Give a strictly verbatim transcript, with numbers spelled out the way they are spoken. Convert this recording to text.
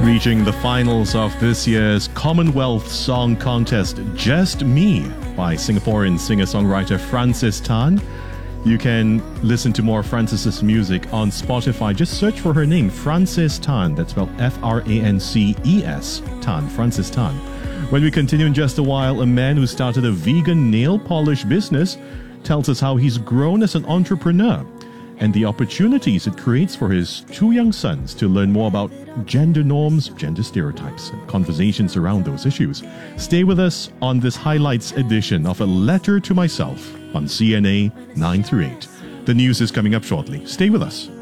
Reaching the finals of this year's Commonwealth Song Contest, Just Me by Singaporean singer-songwriter Francis Tan. You can listen to more Francis's music on Spotify. Just search for her name, Francis Tan. That's spelled F R A N C E S, Tan, Francis Tan. When we continue in just a while, a man who started a vegan nail polish business tells us how he's grown as an entrepreneur and the opportunities it creates for his two young sons to learn more about gender norms, gender stereotypes, and conversations around those issues. Stay with us on this highlights edition of A Letter to Myself on C N A nine through eight. The news is coming up shortly. Stay with us.